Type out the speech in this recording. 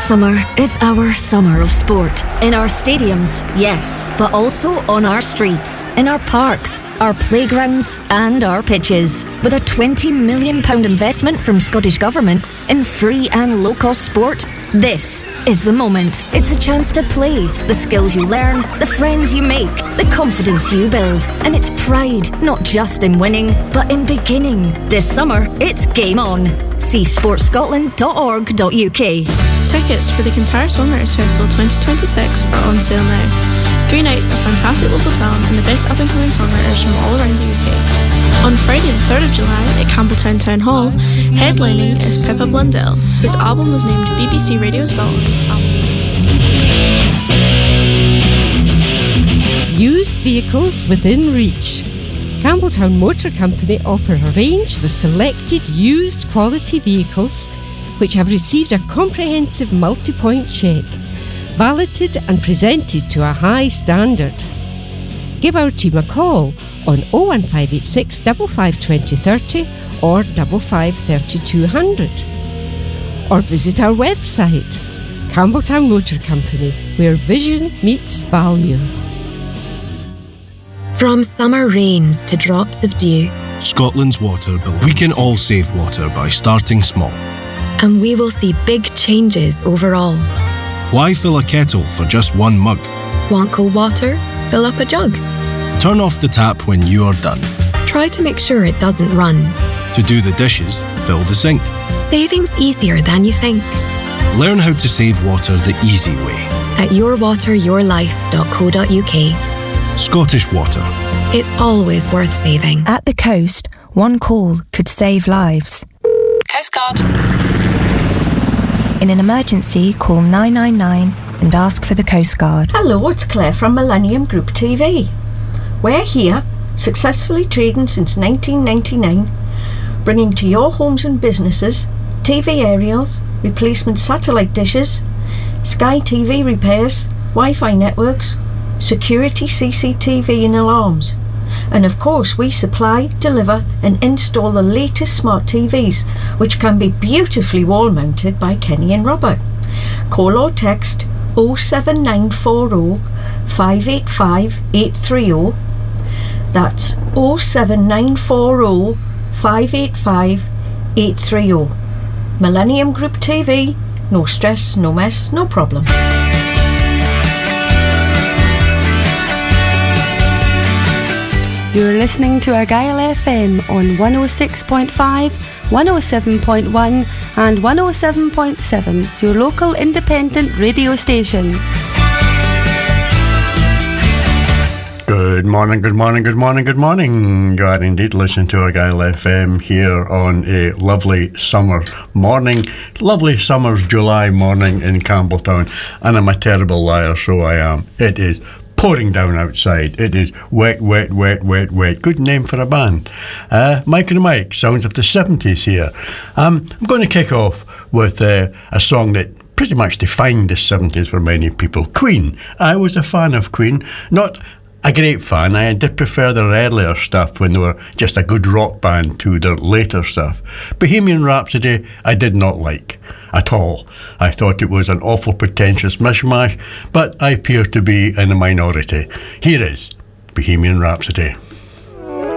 summer is our summer of sport. In our stadiums, yes, but also on our streets, in our parks, our playgrounds and our pitches. With a £20 million investment from Scottish Government in free and low-cost sport, this is the moment. It's a chance to play, the skills you learn, the friends you make, the confidence you build. And it's pride, not just in winning, but in beginning. This summer, it's game on. See sportscotland.org.uk. Tickets for the Kintyre Songwriters Festival 2026 are on sale now. 3 nights of fantastic local talent and the best up-and-coming songwriters from all around the UK. On Friday the 3rd of July at Campbelltown Town Hall, headlining is Pippa Blundell, whose album was named BBC Radio Scotland's album. Used vehicles within reach. Campbelltown Motor Company offer a range of selected used quality vehicles which have received a comprehensive multi-point check, validated and presented to a high standard. Give our team a call on 01586 55 2030 or 55 3200. Or visit our website, Campbelltown Motor Company, where vision meets value. From summer rains to drops of dew, Scotland's water belongs. We can all save water by starting small. And we will see big changes overall. Why fill a kettle for just one mug? Want cold water? Fill up a jug. Turn off the tap when you are done. Try to make sure it doesn't run. To do the dishes, fill the sink. Saving's easier than you think. Learn how to save water the easy way. At yourwateryourlife.co.uk. Scottish Water. It's always worth saving. At the coast, one call could save lives. Coast Guard. In an emergency, call 999 and ask for the Coast Guard. Hello, it's Claire from Millennium Group TV. We're here, successfully trading since 1999, bringing to your homes and businesses TV aerials, replacement satellite dishes, Sky TV repairs, Wi-Fi networks, security CCTV and alarms. And of course we supply, deliver and install the latest smart TVs, which can be beautifully wall mounted by Kenny and Robert. Call or text 07940 585 830. That's 07940 585 830. Millennium Group TV, no stress, no mess, no problem. You're listening to Argyll FM on 106.5, 107.1 and 107.7, your local independent radio station. Good morning, good morning, good morning, good morning. You are indeed listening to Argyll FM here on a lovely summer morning. Lovely summer's July morning in Campbelltown. And I'm a terrible liar, so I am. It is pouring down outside. It is wet, wet, wet, wet, wet. Good name for a band. Mike and Mike, sounds of the 70s here. I'm going to kick off with a song that pretty much defined the 70s for many people. Queen. I was a fan of Queen. Not a great fan. I did prefer their earlier stuff when they were just a good rock band to their later stuff. Bohemian Rhapsody I did not like at all. I thought it was an awful pretentious mishmash, but I appear to be in a minority. Here is Bohemian Rhapsody.